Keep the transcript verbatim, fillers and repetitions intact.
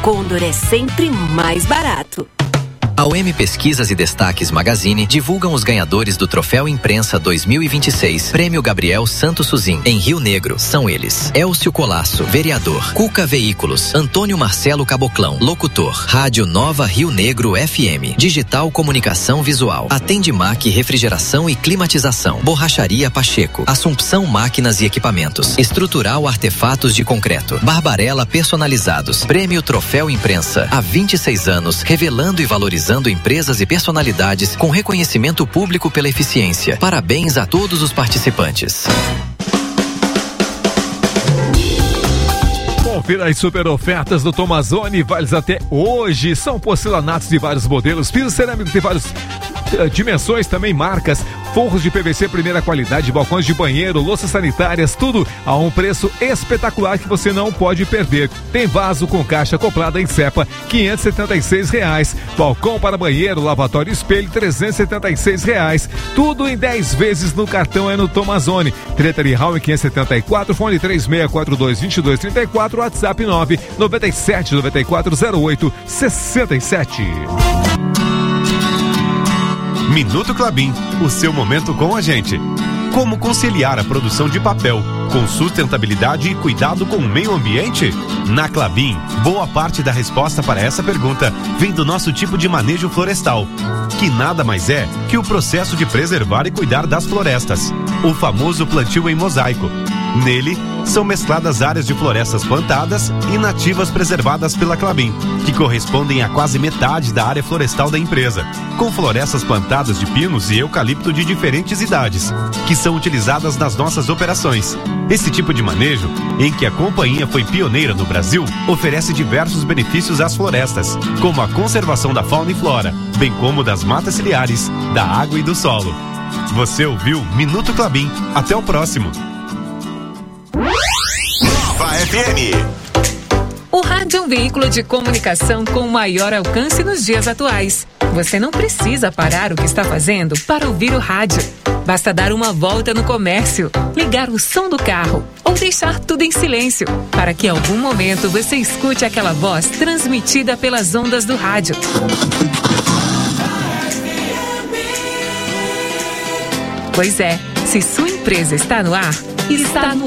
Condor é sempre mais barato. A U M Pesquisas e Destaques Magazine divulgam os ganhadores do Troféu Imprensa dois mil e vinte e seis, Prêmio Gabriel Santos Suzin, em Rio Negro. São eles: Elcio Colasso, vereador; Cuca Veículos, Antônio Marcelo Caboclão, locutor; Rádio Nova Rio Negro F M, Digital Comunicação Visual, Atendimac Refrigeração e Climatização, Borracharia Pacheco, Assumpção Máquinas e Equipamentos, Estrutural Artefatos de Concreto, Barbarella Personalizados. Prêmio Troféu Imprensa, há vinte e seis anos, revelando e valorizando empresas e personalidades com reconhecimento público pela eficiência. Parabéns a todos os participantes. Confira as super ofertas do Tomazoni, válidas até hoje. São porcelanatos de vários modelos, piso cerâmico de várias uh, dimensões, também marcas, forros de P V C primeira qualidade, balcões de banheiro, louças sanitárias, tudo a um preço espetacular que você não pode perder. Tem vaso com caixa acoplada em cepa, quinhentos e setenta e seis reais. Balcão para banheiro, lavatório e espelho, trezentos e setenta e seis reais. Tudo em dez vezes no cartão é no Tomazoni. Tretari Hall quinhentos e setenta e quatro, fone três seis quatro dois, dois dois três quatro, WhatsApp nove nove sete nove quatro zero oito seis sete. Minuto Klabin, o seu momento com a gente. Como conciliar a produção de papel com sustentabilidade e cuidado com o meio ambiente? Na Klabin, boa parte da resposta para essa pergunta vem do nosso tipo de manejo florestal, que nada mais é que o processo de preservar e cuidar das florestas, o famoso plantio em mosaico. Nele, são mescladas áreas de florestas plantadas e nativas preservadas pela Klabin, que correspondem a quase metade da área florestal da empresa, com florestas plantadas de pinos e eucalipto de diferentes idades, que são utilizadas nas nossas operações. Esse tipo de manejo, em que a companhia foi pioneira no Brasil, oferece diversos benefícios às florestas, como a conservação da fauna e flora, bem como das matas ciliares, da água e do solo. Você ouviu Minuto Klabin. Até o próximo. F M. O rádio é um veículo de comunicação com maior alcance nos dias atuais. Você não precisa parar o que está fazendo para ouvir o rádio. Basta dar uma volta no comércio, ligar o som do carro ou deixar tudo em silêncio, para que em algum momento você escute aquela voz transmitida pelas ondas do rádio. Pois é, se sua empresa está no ar, está no